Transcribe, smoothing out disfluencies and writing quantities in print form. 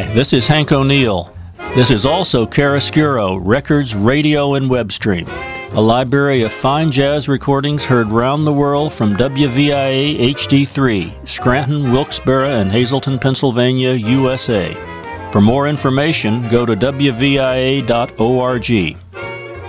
this is Hank O'Neill. This is also Chiaroscuro, Records, Radio, and Web Stream, a library of fine jazz recordings heard round the world from WVIA HD3, Scranton, Wilkes-Barre, and Hazleton, Pennsylvania, USA. For more information, go to wvia.org.